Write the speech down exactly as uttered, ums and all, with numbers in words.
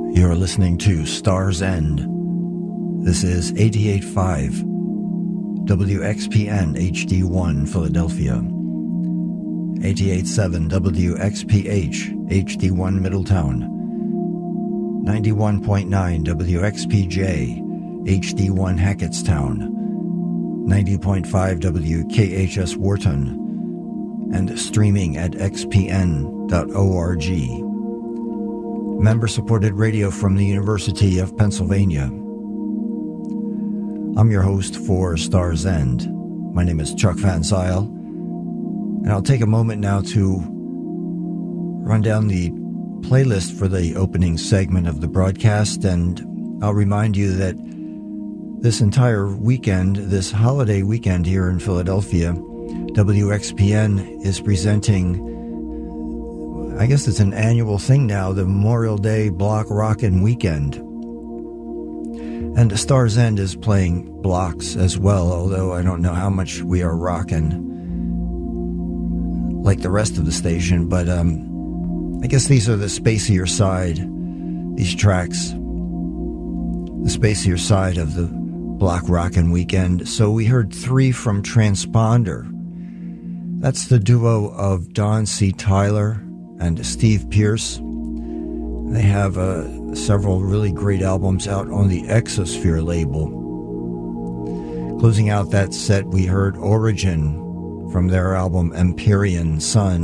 You're listening to Star's End. This is eighty-eight point five W X P N H D one Philadelphia, eighty-eight point seven W X P H H D one Middletown, ninety-one point nine W X P J H D one Hackettstown, ninety point five W K H S Wharton, and streaming at x p n dot org. Member-supported radio from the University of Pennsylvania. I'm your host for Star's End. My name is Chuck Van Zyl, and I'll take a moment now to run down the playlist for the opening segment of the broadcast, and I'll remind you that this entire weekend, this holiday weekend here in Philadelphia, W X P N is presenting, I guess it's an annual thing now, the Memorial Day Block Rockin' Weekend. And Star's End is playing blocks as well, although I don't know how much we are rockin' like the rest of the station, but um, I guess these are the spacier side, these tracks, the spacier side of the Block Rockin' Weekend. So we heard three from Transponder. That's the duo of Don C. Tyler and Steve Pierce. They have uh, several really great albums out on the Exosphere label. Closing out that set, we heard Origin from their album Empyrean Sun.